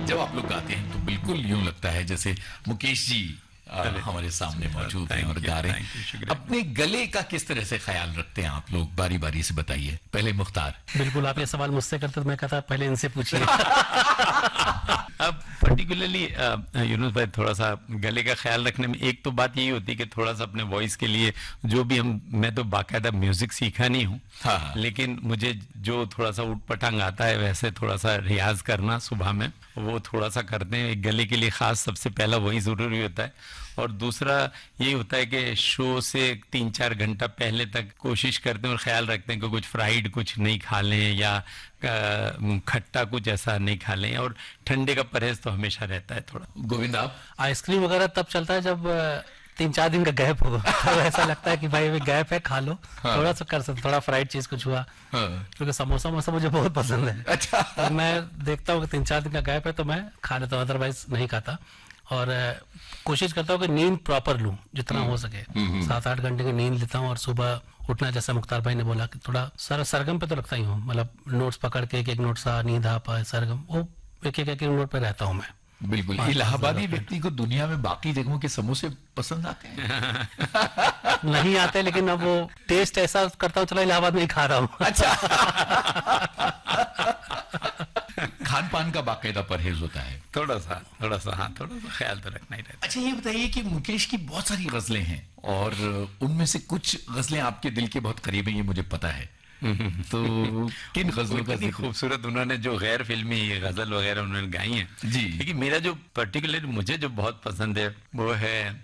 जब आप लोग गाते हैं तो बिल्कुल यूं लगता है जैसे मुकेश जी हमारे सामने मौजूद हैं और गा रहे हैं। अपने गले का किस तरह से ख्याल रखते हैं आप लोग, बारी बारी से बताइए। पहले मुख्तार। बिल्कुल, आप ये सवाल मुझसे करते तो मैं कहता पहले इनसे पूछिए। अब पर्टिकुलरली यूनुस भाई, थोड़ा सा गले का ख्याल रखने में एक तो बात यही होती है कि थोड़ा सा अपने वॉइस के लिए जो भी मैं तो बाकायदा म्यूजिक सीखा नहीं हूँ, हाँ। लेकिन मुझे जो थोड़ा सा उठ पटांग आता है वैसे थोड़ा सा रियाज करना सुबह में वो थोड़ा सा करते हैं। गले के लिए खास सबसे पहला वही जरूरी होता है। और दूसरा यही होता है कि शो से 3-4 घंटा पहले तक कोशिश करते हैं और ख्याल रखते हैं कि कुछ फ्राइड कुछ नहीं खा लें या खट्टा कुछ ऐसा नहीं खा लें, और ठंडे का परहेज तो हमेशा रहता है थोड़ा। गोविंद आप? आइसक्रीम वगैरह तब चलता है जब 3-4 दिन का गैप हो, तो ऐसा लगता है कि भाई अभी गैप है, खा लो। हाँ। थोड़ा सा कर सकते, थोड़ा फ्राइड चीज कुछ हुआ, क्योंकि समोसा वमोसा मुझे बहुत पसंद है। अच्छा। और मैं देखता हूँ कि 3-4 दिन का गैप है तो मैं खा लेता हूँ, अदरवाइज नहीं खाता। और कोशिश करता हूँ कि नींद प्रॉपर लूँ जितना हो सके। 7-8 घंटे की नींद लेता हूँ और सुबह उठना, जैसा मुख्तार भाई ने बोला कि थोड़ा सरगम पे तो रखता ही हूँ, मतलब नोट्स पकड़ के एक नोट सा नींद आ पाए सरगम, वो एक नोट पे रहता हूँ मैं। बिल्कुल। इलाहाबादी व्यक्ति को दुनिया में बाकी जगहों के समोसे पसंद आते हैं? नहीं आते, लेकिन अब वो टेस्ट ऐसा करता हूँ, चलो इलाहाबाद में ही खा रहा हूँ। अच्छा। खान पान का बाकायदा परहेज होता है? थोड़ा सा हाँ, थोड़ा सा ख्याल तो रखना ही रहता है। अच्छा, ये बताइए कि मुकेश की बहुत सारी गजलें हैं और उनमें से कुछ गजलें आपके दिल के बहुत करीब हैं, ये मुझे पता है। तो किन गजलों का इतनी खूबसूरत उन्होंने जो गैर फिल्मी गजल वगैरह उन्होंने गाई हैं जी, लेकिन मेरा जो पर्टिकुलर मुझे जो बहुत पसंद है वो है